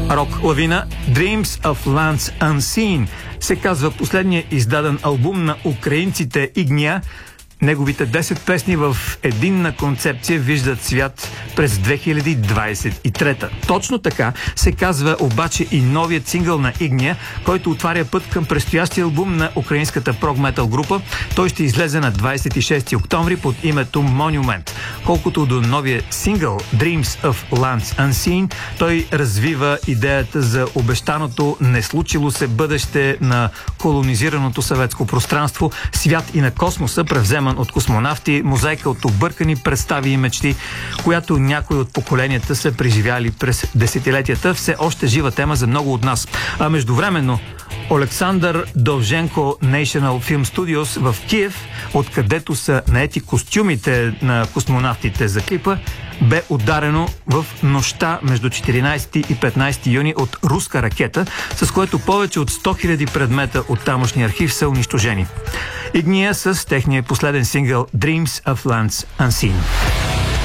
Рок лавина Dreams of Lands Unseen се казва последния издаден албум на украинците Игния. Неговите 10 песни в единна концепция виждат свят през 2023. Точно така се казва обаче и новият сингъл на Игния, който отваря път към предстоящия албум на украинската прог-метал група. Той ще излезе на 26 октомври под името Monument. Колкото до новия сингъл Dreams of Lands Unseen, той развива идеята за обещаното не случило се бъдеще на колонизираното съветско пространство, свят и на космоса, превзема от космонавти, мозайка от объркани представи и мечти, която някои от поколенията са преживяли през десетилетията, все още жива тема за много от нас. А междувременно Олександър Довженко National Film Studios в Киев, откъдето са наети костюмите на космонавтите за клипа, бе ударено в нощта между 14 и 15 юни от руска ракета, с което повече от 100 000 предмета от тамошния архив са унищожени. Игния с техния последен сингъл Dreams of Lands Unseen.